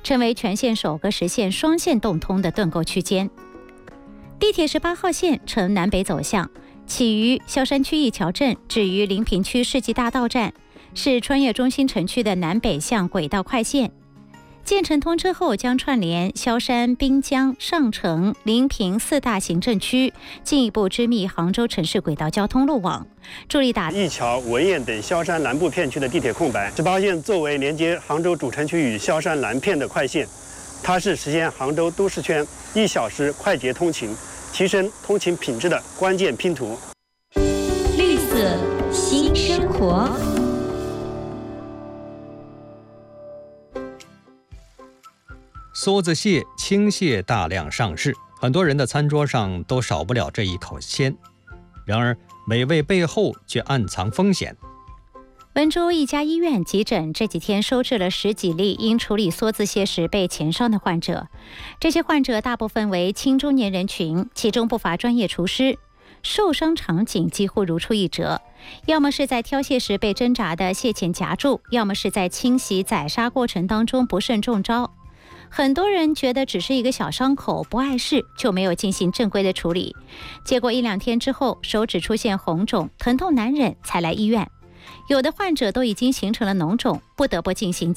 成为全县首个实现双线动通的盾构区间。地铁18号线呈南北走向，起于萧山区一桥镇，至于临平区世纪大道站，是穿越中心城区的南北向轨道快线。建成通车后，将串联萧山、滨江、上城、临平4大行政区，进一步织密杭州城市轨道交通路网，助力打一桥、文堰等萧山南部片区的地铁空白。18号线作为连接杭州主城区与萧山南片的快线，它是实现杭州都市圈1小时快捷通勤、提升通勤品质的关键拼图。 绿色新生活。 梭子蟹、青蟹大量上市，很多人的餐桌上都少不了这一口鲜。然而，美味背后却暗藏风险。 温州一家医院急诊这几天收治了10几例因处理梭子蟹时被钱伤的患者，这些患者大部分为青中年人群，其中不乏专业厨师。受伤场景几乎如出一辙，要么是在挑蟹时被挣扎的蟹钳夹住，要么是在清洗宰杀过程当中不慎中招。很多人觉得只是一个小伤口，不碍事，就没有进行正规的处理。结果1、2天之后，手指出现红肿，疼痛难忍，才来医院。有的患者都已经形成了脓肿，不得不进行